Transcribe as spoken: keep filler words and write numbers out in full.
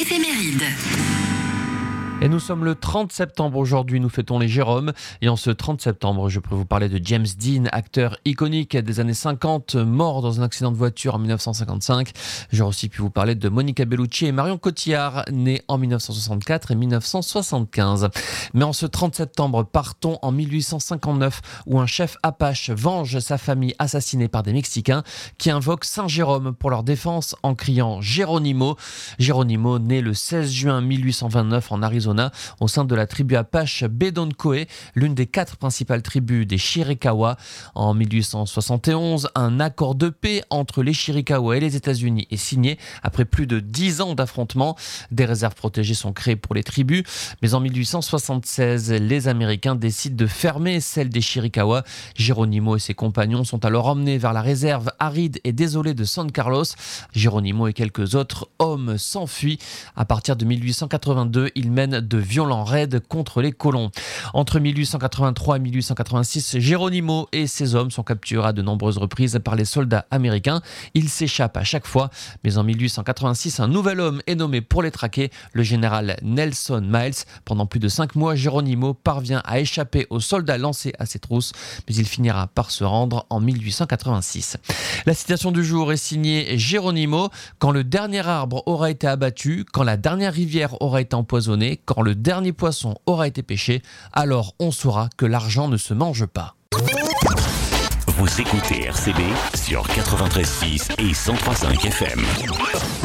Éphéméride. Et nous sommes le trente septembre aujourd'hui, nous fêtons les Jérômes. Et en ce trente septembre, je peux vous parler de James Dean, acteur iconique des années cinquante, mort dans un accident de voiture en dix-neuf cent cinquante-cinq. J'aurais aussi pu vous parler de Monica Bellucci et Marion Cotillard, nés en dix-neuf cent soixante-quatre et dix-neuf cent soixante-quinze. Mais en ce trente septembre, partons en mille huit cent cinquante-neuf, où un chef apache venge sa famille assassinée par des Mexicains qui invoquent Saint Jérôme pour leur défense en criant Geronimo. Geronimo, né le seize juin mille huit cent vingt-neuf en Arizona, au sein de la tribu apache Bedonkohe, l'une des quatre principales tribus des Chiricahua. En mille huit cent soixante et onze, un accord de paix entre les Chiricahua et les États-Unis est signé après plus de dix ans d'affrontements. Des réserves protégées sont créées pour les tribus, mais en mille huit cent soixante-seize, les Américains décident de fermer celle des Chiricahua. Geronimo et ses compagnons sont alors emmenés vers la réserve aride et désolée de San Carlos. Geronimo et quelques autres hommes s'enfuient. À partir de mille huit cent quatre-vingt-deux, ils mènent de violents raids contre les colons. Entre mille huit cent quatre-vingt-trois et mille huit cent quatre-vingt-six, Geronimo et ses hommes sont capturés à de nombreuses reprises par les soldats américains. Ils s'échappent à chaque fois, mais en mille huit cent quatre-vingt-six, un nouvel homme est nommé pour les traquer, le général Nelson Miles. Pendant plus de cinq mois, Geronimo parvient à échapper aux soldats lancés à ses trousses, mais il finira par se rendre en mille huit cent quatre-vingt-six. La citation du jour est signée Geronimo. Quand le dernier arbre aura été abattu, quand la dernière rivière aura été empoisonnée, quand le dernier poisson aura été pêché, alors on saura que l'argent ne se mange pas. Vous écoutez R C B sur quatre-vingt-treize virgule six et cent trois virgule cinq F M.